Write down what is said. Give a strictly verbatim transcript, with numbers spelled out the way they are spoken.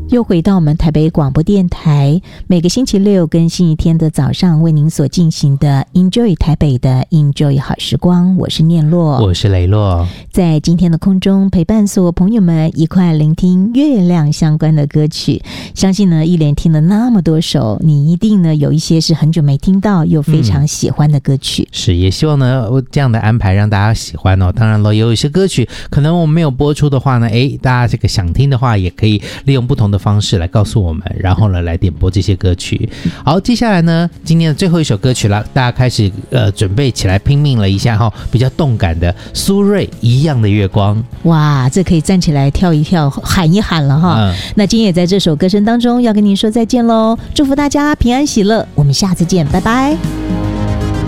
又回到我们台北广播电台，每个星期六跟星期天的早上为您所进行的 Enjoy 台北的 Enjoy 好时光，我是念洛， 我是雷洛， 在今天的空中陪伴所有朋友们一块聆听月亮相关的歌曲。相信呢，一连听了那么多首，你一定呢有一些是很久没听到又非常喜欢的歌曲。 嗯、是，也希望呢这样的安排让大家喜欢哦。当然了，有一些歌曲可能我们没有播出的话呢，诶，大家这个想听的话，也可以利用不同的方式来告诉我们，然后呢来点播这些歌曲。好，接下来呢，今天的最后一首歌曲了，大家开始呃准备起来拼命了一下哈、哦，比较动感的苏芮《一样的月光》。 哇，这可以站起来跳一跳，喊一喊了哈。嗯、那今天也在这首歌声当中要跟您说再见喽，祝福大家平安喜乐，我们下次见，拜拜。